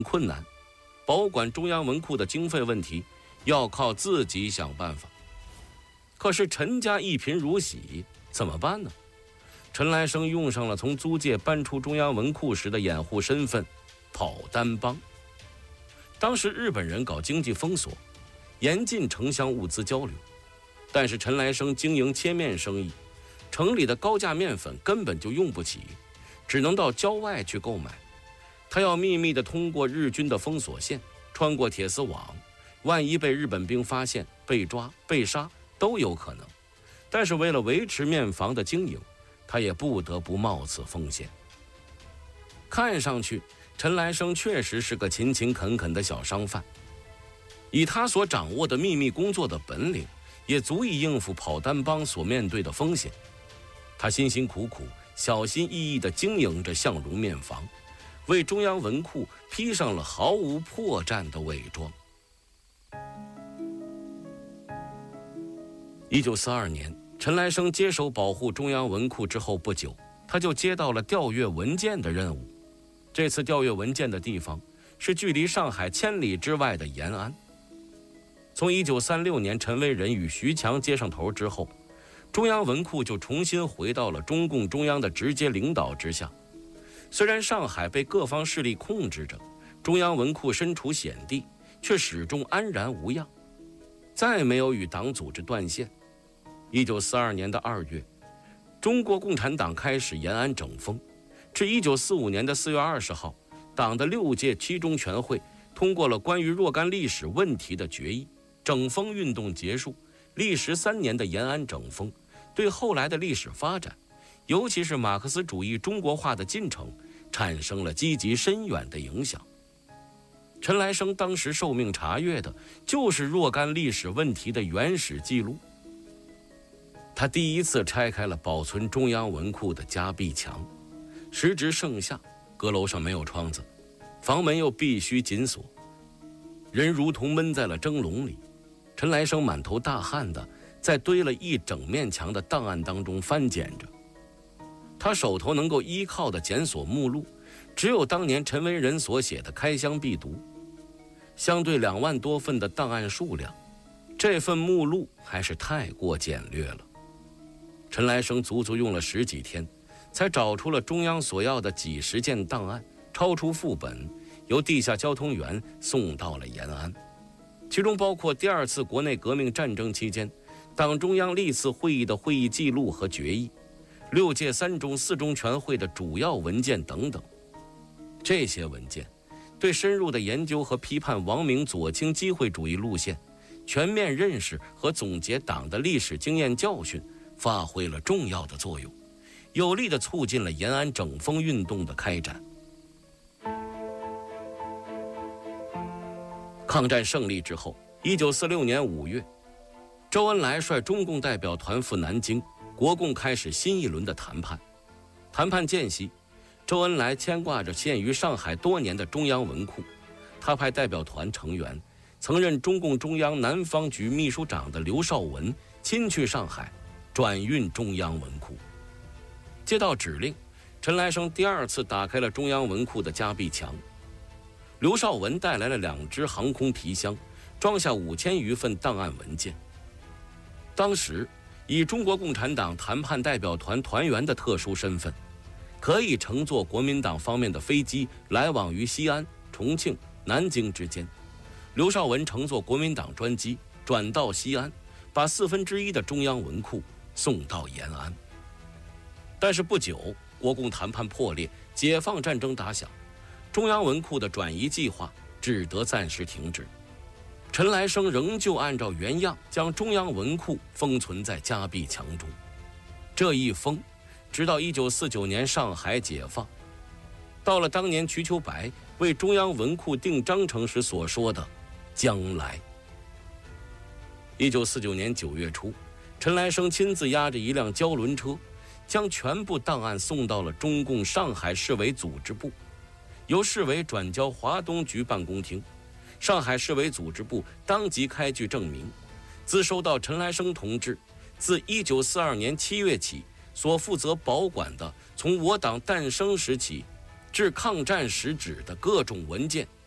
困难，保管中央文库的经费问题要靠自己想办法。可是陈家一贫如洗，怎么办呢？陈来生用上了从租界搬出中央文库时的掩护身份——跑单帮。当时日本人搞经济封锁，严禁城乡物资交流，但是陈来生经营切面生意，城里的高价面粉根本就用不起，只能到郊外去购买。他要秘密地通过日军的封锁线，穿过铁丝网，万一被日本兵发现、被抓、被杀都有可能。但是为了维持面房的经营，他也不得不冒此风险。看上去陈来生确实是个勤勤恳恳的小商贩，以他所掌握的秘密工作的本领，也足以应付跑单帮所面对的风险。他辛辛苦苦、小心翼翼地经营着相如面房，为中央文库披上了毫无破绽的伪装。1942年，陈来生接手保护中央文库之后不久，他就接到了调阅文件的任务。这次调阅文件的地方是距离上海千里之外的延安。从1936年陈为仁与徐强接上头之后，中央文库就重新回到了中共中央的直接领导之下。虽然上海被各方势力控制着，中央文库身处险地，却始终安然无恙，再没有与党组织断线。1942年的2月，中国共产党开始延安整风，至1945年的4月20号，党的6届七中全会通过了关于若干历史问题的决议，整风运动结束。历时3年的延安整风对后来的历史发展，尤其是马克思主义中国化的进程，产生了积极深远的影响。陈来生当时受命查阅的就是若干历史问题的原始记录。他第一次拆开了保存中央文库的夹壁墙，时值盛夏，阁楼上没有窗子，房门又必须紧锁，人如同闷在了蒸笼里。陈来生满头大汗的在堆了一整面墙的档案当中翻检着，他手头能够依靠的检索目录只有当年陈为仁所写的开箱必读。相对2万多份的档案数量，这份目录还是太过简略了。陈来生足足用了10几天，才找出了中央所要的几十件档案，超出副本，由地下交通员送到了延安。其中包括第2次国内革命战争期间党中央历次会议的会议记录和决议，6届3中4中全会的主要文件等等。这些文件对深入的研究和批判王明左倾机会主义路线，全面认识和总结党的历史经验教训发挥了重要的作用，有力地促进了延安整风运动的开展。抗战胜利之后，1946年5月，周恩来率中共代表团赴南京，国共开始新一轮的谈判。谈判间隙，周恩来牵挂着陷于上海多年的中央文库，他派代表团成员，曾任中共中央南方局秘书长的刘少文亲去上海，转运中央文库。接到指令，陈来生第2次打开了中央文库的夹壁墙。刘少文带来了2只航空皮箱，装下5000余份档案文件。当时以中国共产党谈判代表团团员的特殊身份，可以乘坐国民党方面的飞机来往于西安、重庆、南京之间。刘少文乘坐国民党专机转到西安，把1/4的中央文库送到延安。但是不久，国共谈判破裂，解放战争打响，中央文库的转移计划只得暂时停止。陈来生仍旧按照原样将中央文库封存在夹壁墙中。这一封直到1949年上海解放。到了当年瞿秋白为中央文库定章程时所说的将来。1949年9月初，陈来生亲自押着一辆胶轮车，将全部档案送到了中共上海市委组织部，由市委转交华东局办公厅。上海市委组织部当即开具证明，自收到陈来生同志自1942年7月起所负责保管的从我党诞生时起至抗战时止的各种文件